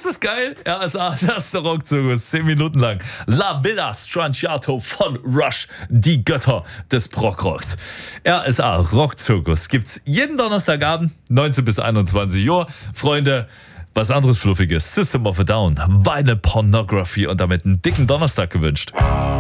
ist geil. RSA, das ist der Rockzirkus. 10 Minuten lang. La Villa Stranciato von Rush, die Götter des Prog-Rocks. RSA, Rockzirkus, gibt's jeden Donnerstagabend, 19 bis 21 Uhr. Freunde, was anderes Fluffiges. System of a Down, Vinyl Pornography und damit einen dicken Donnerstag gewünscht.